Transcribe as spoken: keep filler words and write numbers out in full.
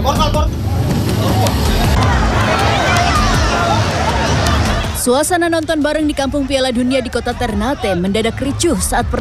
Suasana nonton bareng di Kampung Piala Dunia di kota Ternate mendadak ricuh saat